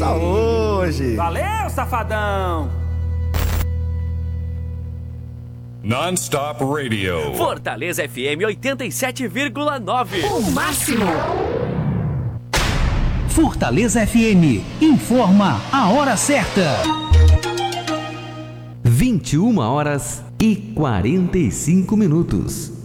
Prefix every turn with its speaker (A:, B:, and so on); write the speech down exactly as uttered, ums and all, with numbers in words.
A: só hoje.
B: Valeu, safadão!
C: Non-Stop Radio.
D: Fortaleza F M oitenta e sete vírgula nove.
E: O máximo.
F: Fortaleza F M informa a hora certa.
G: vinte e uma horas e quarenta e cinco minutos.